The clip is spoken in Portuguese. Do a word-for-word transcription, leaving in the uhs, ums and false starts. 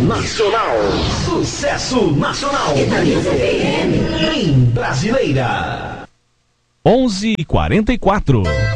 nacional. Sucesso nacional. Em Brasileira. onze e quarenta e quatro.